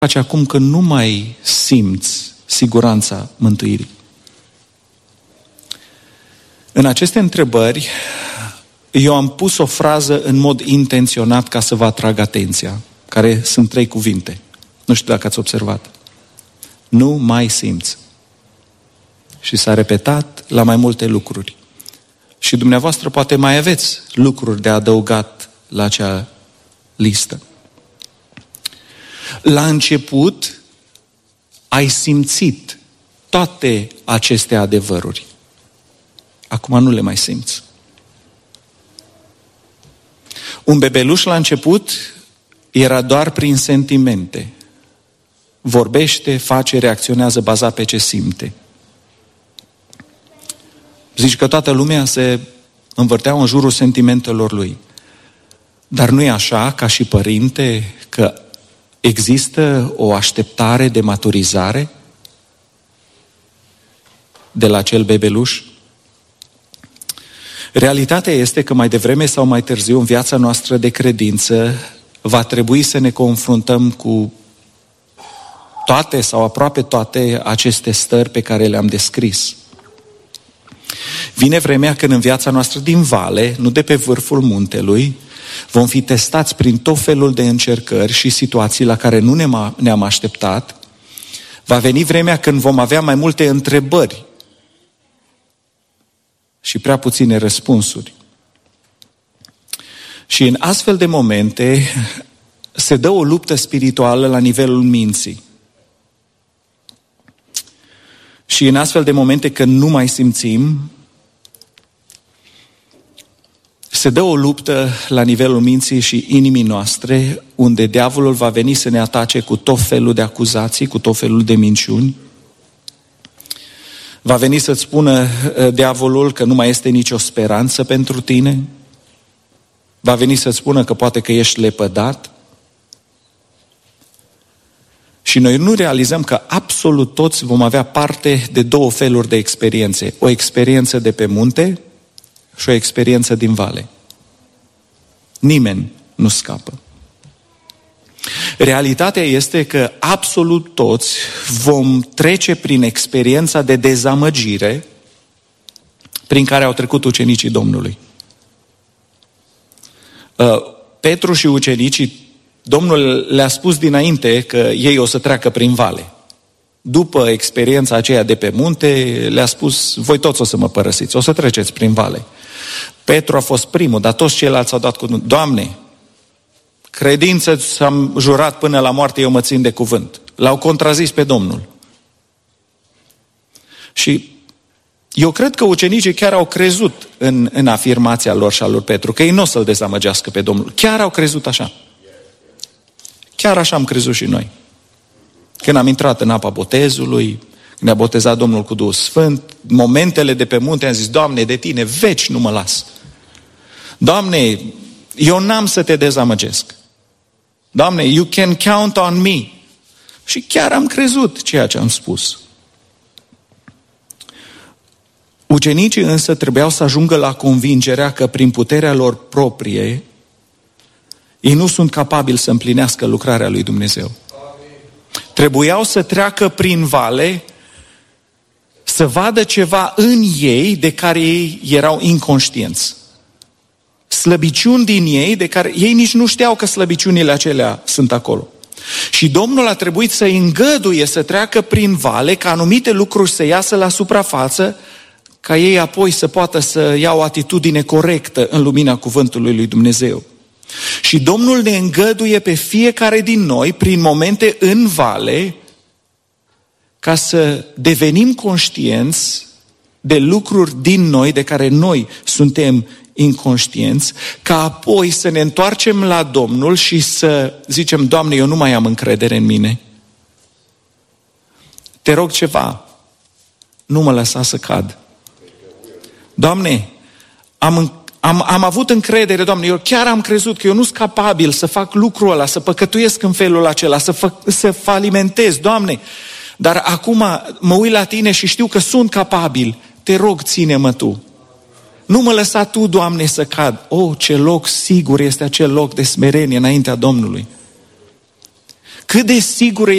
face acum când nu mai simți siguranța mântuirii? În aceste întrebări, eu am pus o frază în mod intenționat ca să vă atrag atenția, care sunt 3 cuvinte. Nu știu dacă ați observat. Nu mai simți. Și s-a repetat la mai multe lucruri. Și dumneavoastră poate mai aveți lucruri de adăugat la acea listă. La început ai simțit toate aceste adevăruri. Acum nu le mai simți. Un bebeluș la început era doar prin sentimente. Vorbește, face, reacționează bazat pe ce simte. Zici că toată lumea se învârtea în jurul sentimentelor lui. Dar nu e așa, ca și părinte, că există o așteptare de maturizare de la acel bebeluș? Realitatea este că mai devreme sau mai târziu în viața noastră de credință va trebui să ne confruntăm cu toate sau aproape toate aceste stări pe care le-am descris. Vine vremea când în viața noastră din vale, nu de pe vârful muntelui, vom fi testați prin tot felul de încercări și situații la care nu ne-am așteptat. Va veni vremea când vom avea mai multe întrebări și prea puține răspunsuri. Și în astfel de momente se dă o luptă spirituală la nivelul minții. Și în astfel de momente când nu mai simțim, se dă o luptă la nivelul minții și inimii noastre, unde diavolul va veni să ne atace cu tot felul de acuzații, cu tot felul de minciuni. Va veni să-ți spună diavolul că nu mai este nicio speranță pentru tine. Va veni să-ți spună că poate că ești lepădat. Și noi nu realizăm că absolut toți vom avea parte de 2 feluri de experiențe. O experiență de pe munte și o experiență din vale. Nimeni nu scapă. Realitatea este că absolut toți vom trece prin experiența de dezamăgire prin care au trecut ucenicii Domnului. Petru și ucenicii, Domnul le-a spus dinainte că ei o să treacă prin vale. După experiența aceea de pe munte, le-a spus, voi toți o să mă părăsiți, o să treceți prin vale. Petru a fost primul, dar toți ceilalți au dat cuvânt. Doamne, credință ți-am jurat până la moarte, eu mă țin de cuvânt. L-au contrazis pe Domnul. Și eu cred că ucenicii chiar au crezut în afirmația lor și a lui Petru, că ei nu o să-l dezamăgească pe Domnul. Chiar au crezut așa. Chiar așa am crezut și noi. Când am intrat în apa botezului, când ne-a botezat Domnul cu Duhul Sfânt, momentele de pe munte am zis, Doamne, de Tine veci nu mă las. Doamne, eu n-am să Te dezamăgesc. Doamne, you can count on me. Și chiar am crezut ceea ce am spus. Ucenicii însă trebuiau să ajungă la convingerea că prin puterea lor proprie ei nu sunt capabili să împlinească lucrarea lui Dumnezeu. Trebuiau să treacă prin vale, să vadă ceva în ei de care ei erau inconștienți. Slăbiciuni din ei de care ei nici nu știau că slăbiciunile acelea sunt acolo. Și Domnul a trebuit să îngăduie să treacă prin vale, ca anumite lucruri să iasă la suprafață, ca ei apoi să poată să ia o atitudine corectă în lumina cuvântului lui Dumnezeu. Și Domnul ne îngăduie pe fiecare din noi, prin momente în vale, ca să devenim conștienți de lucruri din noi, de care noi suntem inconștienți, ca apoi să ne întoarcem la Domnul și să zicem, Doamne, eu nu mai am încredere în mine. Te rog ceva, nu mă lăsa să cad. Doamne, am avut încredere, Doamne, eu chiar am crezut că eu nu sunt capabil să fac lucrul ăla, să păcătuiesc în felul acela, să falimentez, Doamne, dar acum mă uit la Tine și știu că sunt capabil, te rog, ține-mă Tu. Nu mă lăsa Tu, Doamne, să cad. Ce loc sigur este acel loc de smerenie înaintea Domnului. Cât de sigură